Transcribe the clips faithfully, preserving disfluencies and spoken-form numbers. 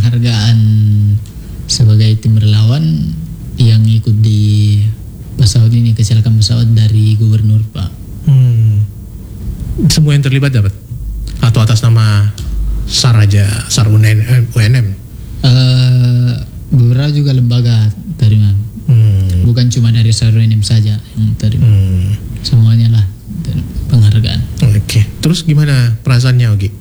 penghargaan sebagai tim relawan yang ikut di pesawat ini, kecelakaan pesawat dari gubernur, Pak. Hmm. Semua yang terlibat dapat? Atau atas nama SAR aja, SAR U N M? Uh, beberapa juga lembaga terima. Hmm. Bukan cuma dari SAR U N M saja yang terima. Hmm. Semuanya lah penghargaan. Oke, okay. Terus gimana perasaannya, Ogi?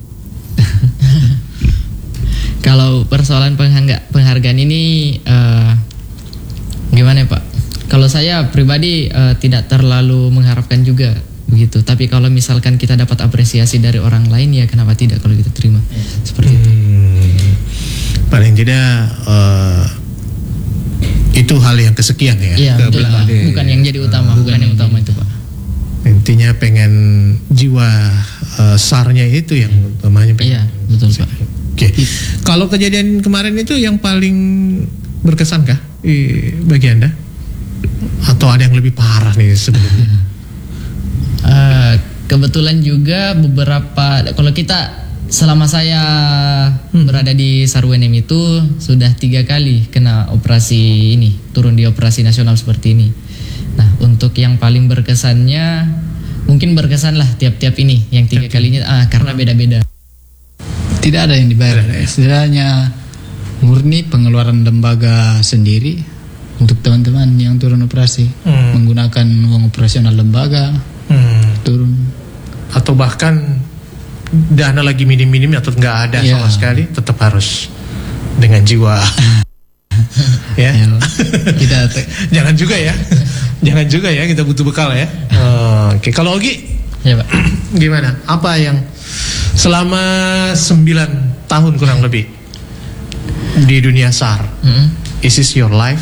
Kalau persoalan penghargaan ini uh, gimana ya, Pak? Kalau saya pribadi uh, tidak terlalu mengharapkan juga begitu. Tapi kalau misalkan kita dapat apresiasi dari orang lain, ya kenapa tidak kalau kita terima seperti hmm. itu. Paling tidak uh, itu hal yang kesekian ya. Iya, betul, Pak. Bukan yang jadi utama, uh, bukan yang utama itu, Pak. Intinya pengen jiwa uh, SAR-nya itu yang utamanya. Iya, betul, Pak. Oke. Okay. Kalau kejadian kemarin itu yang paling berkesan kah bagi Anda? Atau ada yang lebih parah nih sebelumnya? uh, kebetulan juga beberapa, kalau kita selama saya hmm. berada di SAR U N M itu sudah tiga kali kena operasi ini, turun di operasi nasional seperti ini. Nah, untuk yang paling berkesannya mungkin berkesan lah tiap-tiap ini, yang tiga kalinya ah karena beda-beda. Tidak ada yang dibayar, istilahnya murni pengeluaran lembaga sendiri untuk teman-teman yang turun operasi, hmm. menggunakan uang operasional lembaga hmm. turun. Atau bahkan dana lagi minim-minim atau nggak ada ya. Sama sekali, tetap harus dengan jiwa. Ya, ya kita jangan juga ya, jangan juga ya, kita butuh bekal ya. Oh, oke, okay. Kalau Ogi, ya, Pak. Gimana? Apa yang selama sembilan tahun kurang lebih di dunia SAR, mm-hmm. is this your life?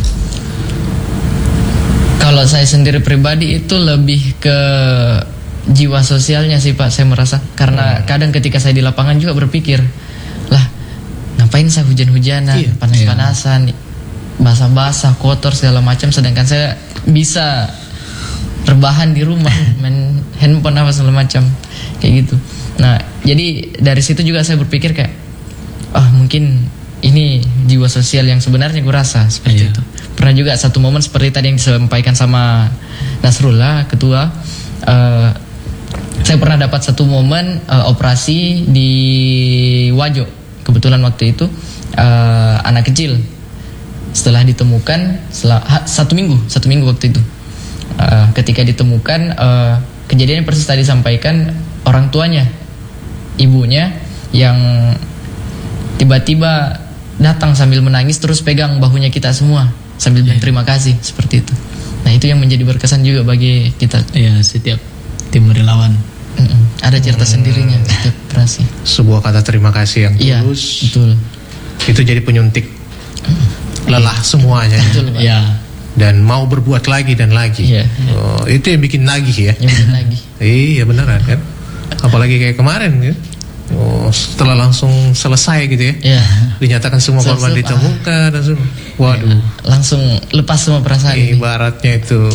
Kalau saya sendiri pribadi itu lebih ke jiwa sosialnya sih, Pak, saya merasa. Karena hmm. kadang ketika saya di lapangan juga berpikir, lah ngapain saya hujan-hujanan, iya. panas-panasan, basah-basah, kotor segala macam, sedangkan saya bisa rebahan di rumah, main handphone apa segala macam kayak gitu. Nah, jadi dari situ juga saya berpikir kayak, ah mungkin ini jiwa sosial yang sebenarnya gue rasa seperti iya. itu. Pernah juga satu momen seperti tadi yang disampaikan sama Nasrullah, ketua. Uh, saya pernah dapat satu momen uh, operasi di Wajo. Kebetulan waktu itu uh, anak kecil setelah ditemukan setelah ha, satu minggu, satu minggu waktu itu. Uh, ketika ditemukan, uh, kejadian yang persis tadi disampaikan, orang tuanya, ibunya yang tiba-tiba datang sambil menangis terus pegang bahunya kita semua sambil yeah. berterima kasih seperti itu. Nah, itu yang menjadi berkesan juga bagi kita. Ya, setiap tim relawan Mm-mm. ada cerita hmm. sendirinya setiap operasi. Sebuah kata terima kasih yang tulus. Iya, betul. Itu jadi penyuntik mm. lelah semuanya. Betul, Pak. Ya. Dan mau berbuat lagi dan lagi. Iya. Oh, itu yang bikin nagih ya. Yang bikin nagih. Iya beneran kan. Apalagi kayak kemarin ya. Oh, setelah langsung selesai gitu ya, ya. dinyatakan semua korban ditemukan dan semua. Waduh, ya, langsung lepas semua perasaan. Ibaratnya itu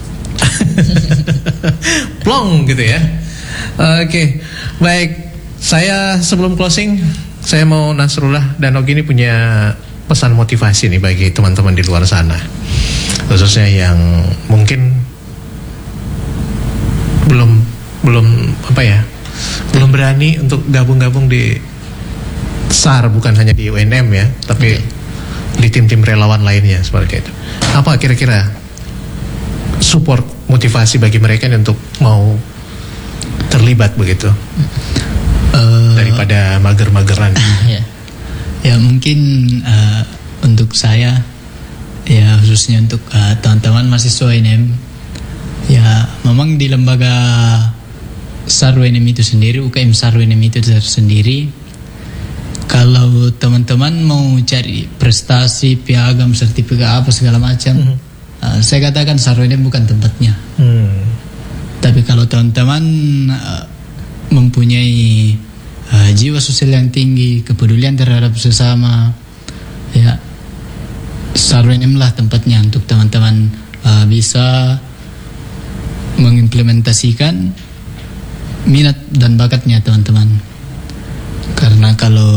plong gitu ya. Oke, okay. Baik. Saya sebelum closing, saya mau Nasrullah dan Ogi ini punya pesan motivasi nih bagi teman-teman di luar sana, khususnya yang mungkin belum belum apa ya. belum berani untuk gabung-gabung di SAR, bukan hanya di U N M ya, tapi okay. di tim-tim relawan lainnya seperti itu. Apa kira-kira support motivasi bagi mereka untuk mau terlibat begitu uh, daripada mager-mageran? Ya, ya mungkin uh, untuk saya ya khususnya untuk uh, teman-teman mahasiswa U N M ya, memang di lembaga SAR U N M itu sendiri, U K M SAR U N M itu sendiri, kalau teman-teman mau cari prestasi, piagam, sertifikat apa segala macam, mm-hmm. uh, saya katakan SAR U N M bukan tempatnya. Mm. Tapi kalau teman-teman uh, mempunyai uh, jiwa sosial yang tinggi, kepedulian terhadap sesama, ya SAR U N M lah tempatnya untuk teman-teman uh, bisa mengimplementasikan minat dan bakatnya teman-teman. Karena kalau